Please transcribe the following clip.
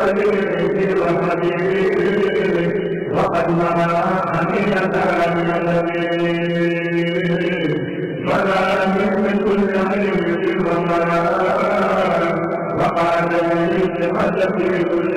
الخليل والخليل وقد نرى حمية النبي فلا من كل علم وقال لي في كل